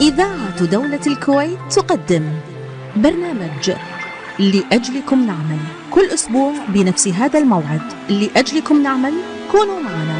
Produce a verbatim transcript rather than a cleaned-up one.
إذاعة دولة الكويت تقدم برنامج لأجلكم نعمل، كل أسبوع بنفس هذا الموعد. لأجلكم نعمل، كونوا معنا.